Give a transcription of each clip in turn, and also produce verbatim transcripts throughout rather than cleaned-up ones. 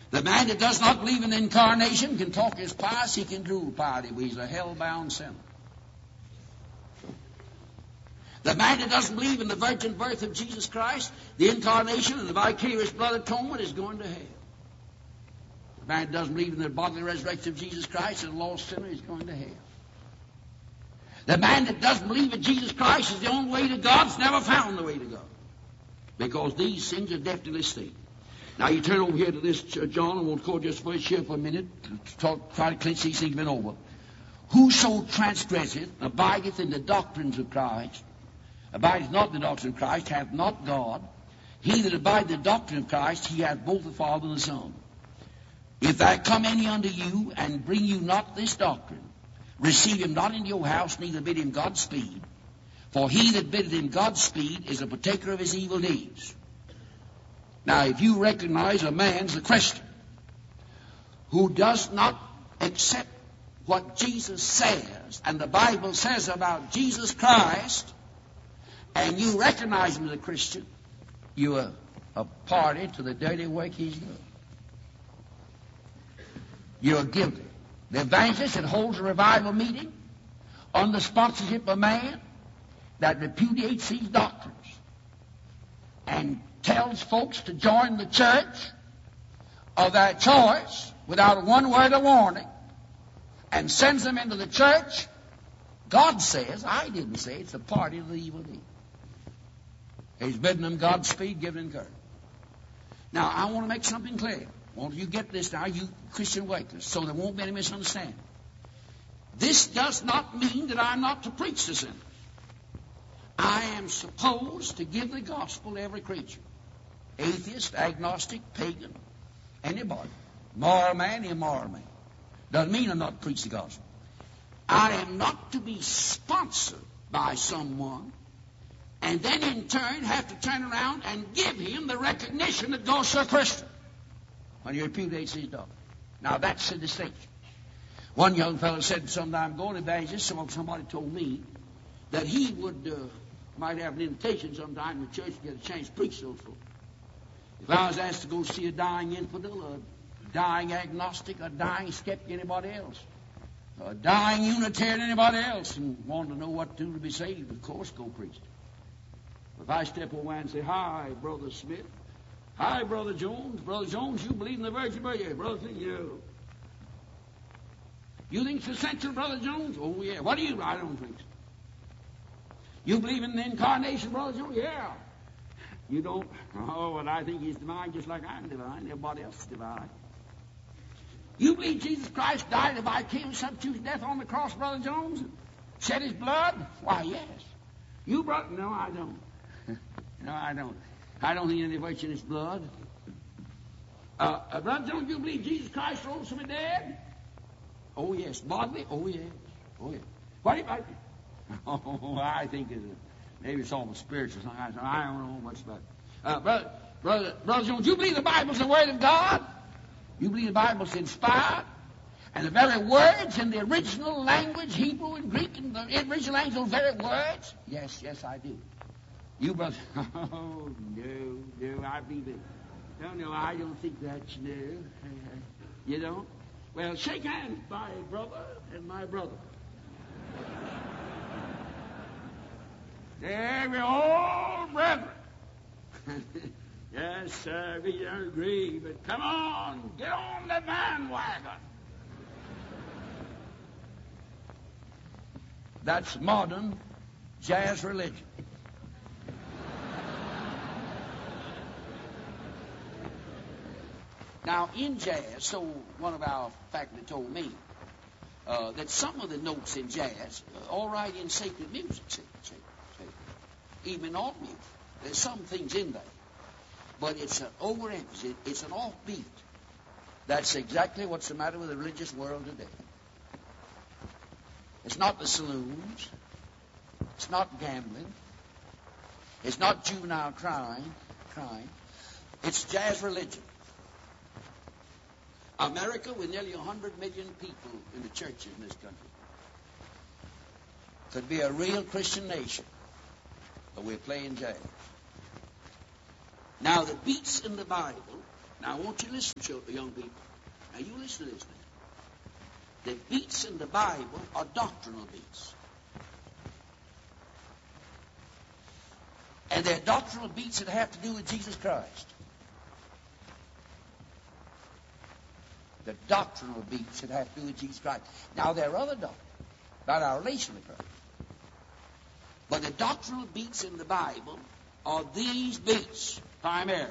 The man that does not believe in the incarnation can talk his pious, he can drool piety, but he's a hell-bound sinner. The man that doesn't believe in the virgin birth of Jesus Christ, the incarnation and the vicarious blood atonement is going to hell. The man that doesn't believe in the bodily resurrection of Jesus Christ and the lost sinner is going to hell. The man that doesn't believe that Jesus Christ is the only way to God has never found the way to God. Because these things are definitely stated. Now you turn over here to this, uh, John, and we'll quote just for here for a minute to talk, try to clinch these things a bit over. Whoso transgresseth, abideth in the doctrines of Christ, abideth not in the doctrine of Christ, hath not God. He that abideth in the doctrine of Christ, he hath both the Father and the Son. If there come any unto you, and bring you not this doctrine, receive him not into your house, neither bid him Godspeed. For he that biddeth him Godspeed is a partaker of his evil deeds. Now, if you recognize a man's a Christian who does not accept what Jesus says, and the Bible says about Jesus Christ, and you recognize him as a Christian, you are a party to the dirty work he's doing. You are guilty. The evangelist that holds a revival meeting under sponsorship of a man that repudiates these doctrines and tells folks to join the church of their choice without one word of warning and sends them into the church, God says, I didn't say, it's a party of the evil deed. He's bidding them Godspeed, giving them courage. Now, I want to make something clear. Won't you get this now, you Christian wakers, so there won't be any misunderstanding. This does not mean that I'm not to preach to sinners. I am supposed to give the gospel to every creature. Atheist, agnostic, pagan, anybody. Moral man, immoral man. Doesn't mean I'm not to preach the gospel. I am not to be sponsored by someone and then in turn have to turn around and give him the recognition that goes to a Christian when he repudiates his doctrine. Now that's the distinction. One young fellow said sometime ago, an evangelist, somebody told me that he would uh, might have an invitation sometime in the church to get a chance to preach those folks. If I was asked to go see a dying infidel, a dying agnostic, a dying skeptic, anybody else, a dying Unitarian, anybody else, and wanted to know what to do to be saved, of course, go preach it. If I step over and say, hi, Brother Smith. Hi, Brother Jones. Brother Jones, you believe in the virgin birth? Yeah, Brother Smith, yeah. You think it's essential, Brother Jones? Oh, yeah. What do you? I don't think so. You believe in the incarnation, Brother Jones? Yeah. You don't? Oh, and I think he's divine just like I'm divine. Everybody else is divine. You believe Jesus Christ died a vicarious substitute death on the cross, Brother Jones? Shed his blood? Why, yes. You, brother? No, I don't. No, I don't. I don't think any virtue in his blood. Uh, uh, Brother Jones, you believe Jesus Christ rose from the dead? Oh, yes. Bodily? Oh, yes. Oh, yes. What do you think? Oh, I think it's a, maybe it's almost spiritual. I don't know much about it. Uh, brother, brother, brother Jones, you believe the Bible's the Word of God? You believe the Bible's inspired? And the very words in the original language, Hebrew and Greek, and the original language, those very words? Yes, yes, I do. You, brother, oh, no, no, I believe it. No, no, I don't think that's no. You don't? Well, shake hands, my brother and my brother. There we all brethren. Yes, sir, we don't agree, but come on, get on the bandwagon. That's modern jazz religion. Now, in jazz, so one of our faculty told me uh, that some of the notes in jazz are all right in sacred music, see, see, see. Even in alt music. There's some things in there. But it's an overemphasis. It's an offbeat. That's exactly what's the matter with the religious world today. It's not the saloons. It's not gambling. It's not juvenile crime. crime. It's jazz religion. America, with nearly one hundred million people in the churches in this country, could be a real Christian nation, but we're playing jazz. Now, the beats in the Bible Now, I want you to listen, children, young people. Now, you listen to this now. The beats in the Bible are doctrinal beats. And they're doctrinal beats that have to do with Jesus Christ. The doctrinal beats that have to do with Jesus Christ. Now, there are other doctrines about our relation to Christ. But the doctrinal beats in the Bible are these beats, primarily.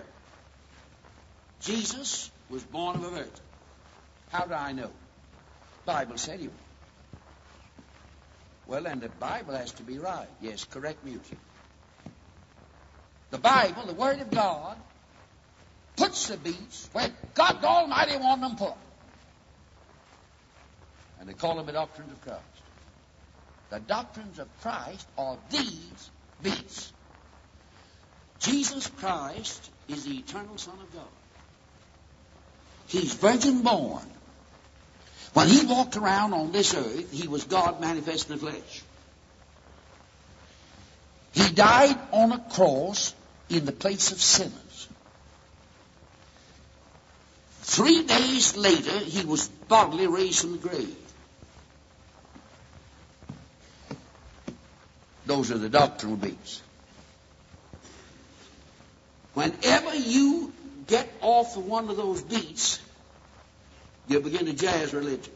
Jesus was born of a virgin. How do I know? The Bible said he was. Well, then the Bible has to be right. Yes, correct music. The Bible, the Word of God, puts the beats where God the Almighty wanted them put. And they call them the doctrines of Christ. The doctrines of Christ are these beats. Jesus Christ is the eternal Son of God. He's virgin born. When he walked around on this earth, he was God manifest in the flesh. He died on a cross in the place of sinners. Three days later, he was bodily raised from the grave. Those are the doctrinal beats. Whenever you get off of one of those beats, you begin to jazz religion.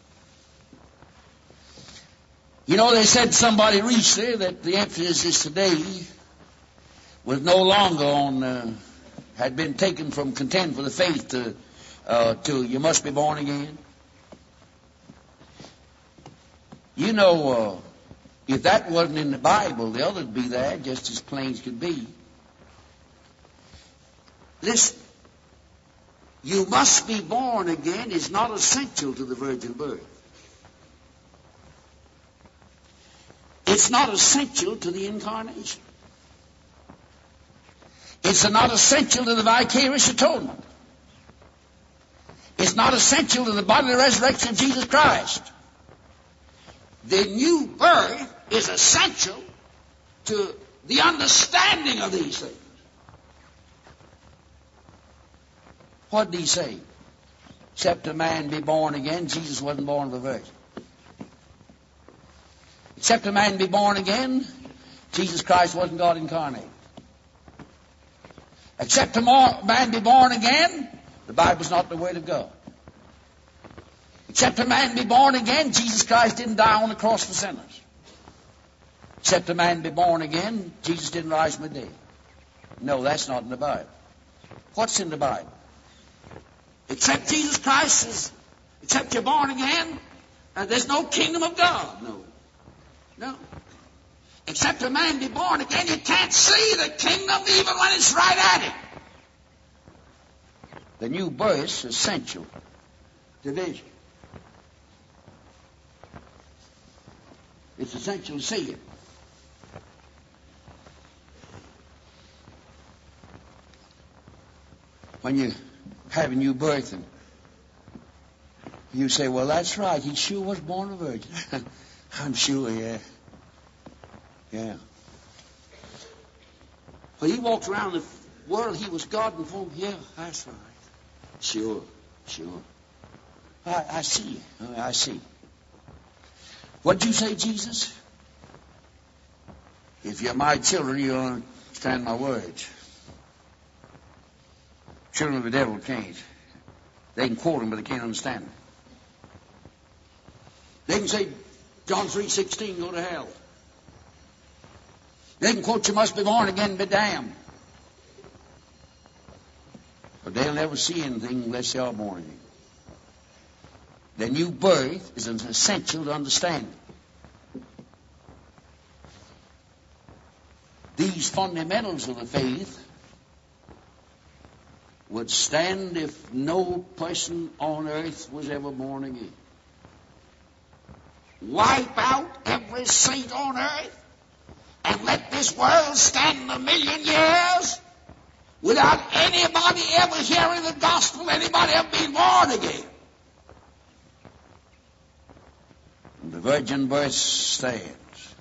You know, they said somebody recently that the emphasis today was no longer on, uh, had been taken from contend for the faith to, uh, to you must be born again. You know, uh, if that wasn't in the Bible, the others would be there just as plain as could be. Listen, you must be born again is not essential to the virgin birth. It's not essential to the incarnation. It's not essential to the vicarious atonement. It's not essential to the bodily resurrection of Jesus Christ. The new birth is essential to the understanding of these things. What did he say? Except a man be born again, Jesus wasn't born of a virgin. Except a man be born again, Jesus Christ wasn't God incarnate. Except a man be born again, the Bible's not the Word of God. Except a man be born again, Jesus Christ didn't die on the cross for sinners. Except a man be born again, Jesus didn't rise from the dead. No, that's not in the Bible. What's in the Bible? Except Jesus Christ is, except you're born again, uh, there's no kingdom of God. No. No. Except a man be born again, you can't see the kingdom even when it's right at it. The new birth is essential to vision. It's essential to see it. When you have a new birth and you say, well, that's right, he sure was born a virgin. I'm sure, yeah. Yeah. When he walked around the world, he was God in form. Yeah, that's right. Sure, sure. I, I see. I see. What'd you say, Jesus? If you're my children, you'll understand my words. Children of the devil can't. They can quote them, but they can't understand them. They can say, John three sixteen, go to hell. They can quote, you must be born again and be damned. But they'll never see anything unless they are born again. The new birth is an essential to understanding. These fundamentals of the faith would stand if no person on earth was ever born again. Wipe out every saint on earth and let this world stand a million years without anybody ever hearing the gospel, anybody ever being born again. And the virgin birth stands.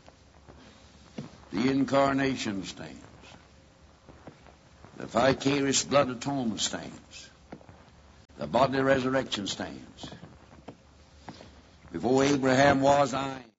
The incarnation stands. The vicarious blood atonement stands. The bodily resurrection stands. Before Abraham was, I am.